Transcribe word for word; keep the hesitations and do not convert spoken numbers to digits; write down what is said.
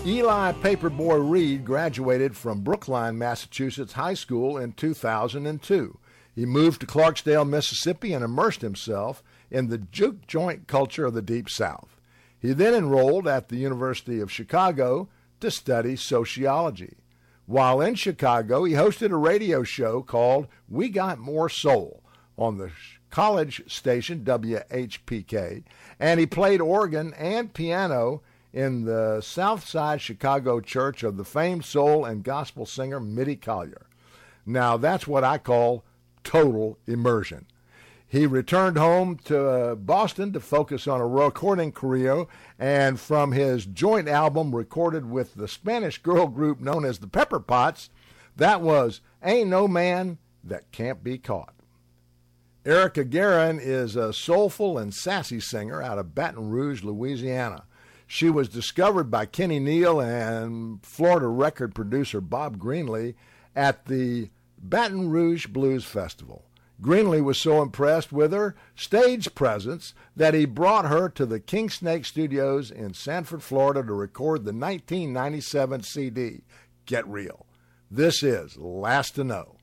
Eli Paperboy Reed graduated from Brookline, Massachusetts High School in two thousand two. He moved to Clarksdale, Mississippi, and immersed himself in the juke joint culture of the Deep South. He then enrolled at the University of Chicago to study sociology. While in Chicago, he hosted a radio show called We Got More Soul on the college station W H P K, and he played organ and piano in the Southside Chicago church of the famed soul and gospel singer Mitty Collier. Now, that's what I call total immersion. He returned home to uh, Boston to focus on a recording career, and from his joint album recorded with the Spanish girl group known as the Pepper Pots, that was Ain't No Man That Can't Be Caught. Erica Guerin is a soulful and sassy singer out of Baton Rouge, Louisiana. She was discovered by Kenny Neal and Florida record producer Bob Greenlee at the Baton Rouge Blues Festival. Greenlee was so impressed with her stage presence that he brought her to the King Snake Studios in Sanford, Florida to record the nineteen ninety-seven C D, Get Real. This is Last to Know.